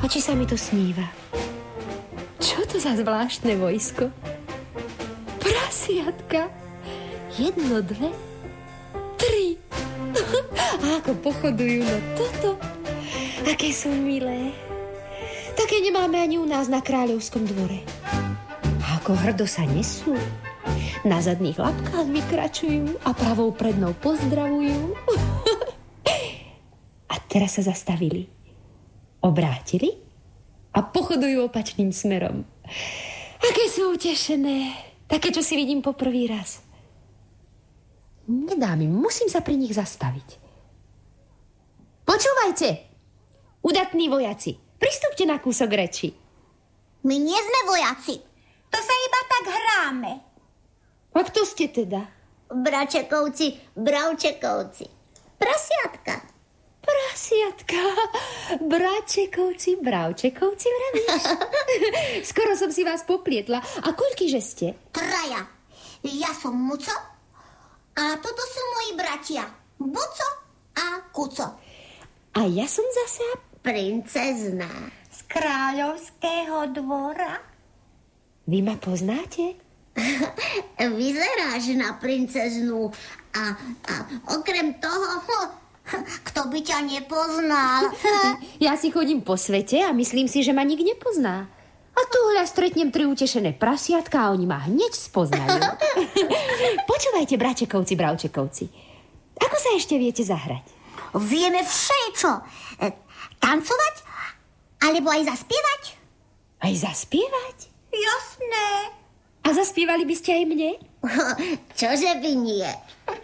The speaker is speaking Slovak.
či sa mi to sníva. Čo to za zvláštne vojsko? Prasiatka. 1, 2, 3. A ako pochodujú, no toto. Aké sú milé. Také nemáme ani u nás na kráľovskom dvore. A ako hrdo sa nesú. Na zadných labkách vykračujú a pravou prednou pozdravujú. A teraz sa zastavili. Obrátili a pochodujú opačným smerom. Aké sú utešené. Také, čo si vidím po prvý raz. Nedá mi, musím sa pri nich zastaviť. Počúvajte, udatní vojaci, pristúpte na kúsok reči. My nie sme vojaci. To sa iba tak hráme. A kto ste teda? Bračekovci, bravčekovci. Prasiatka. Prasiatka, bračekovci, bravčekovci, vravíš? Skoro som si vás poplietla. A koľky že ste? 3. Ja som Muco a toto sú moji bratia. Buco a Kuco. A ja som zasa princezná z kráľovského dvora. Vy ma poznáte? Vyzeráš na princeznú a okrem toho... Kto by ťa nepoznal? Ja si chodím po svete a myslím si, že ma nik nepozná. A tuhle stretnem 3 utešené prasiatka a oni ma hneď spoznajú. Počúvajte, bračekovci, bravčekovci. Ako sa ešte viete zahrať? Vieme všeličo. Tancovať? Alebo aj zaspievať? Aj zaspievať? Jasné. A zaspievali by ste aj mne? Čože by nie?